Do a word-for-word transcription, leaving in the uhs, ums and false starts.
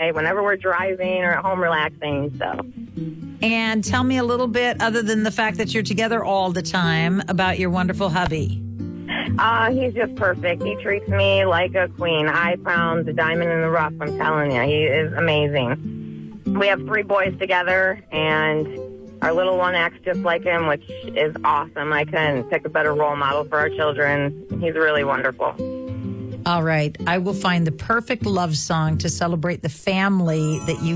day, whenever we're driving or at home relaxing. So. And tell me a little bit, other than the fact that you're together all the time, about your wonderful hubby. Uh, he's just perfect. He treats me like a queen. I found the diamond in the rough, I'm telling you. He is amazing. We have three boys together, and our little one acts just like him, which is awesome. I couldn't pick a better role model for our children. He's really wonderful. All right. I will find the perfect love song to celebrate the family that you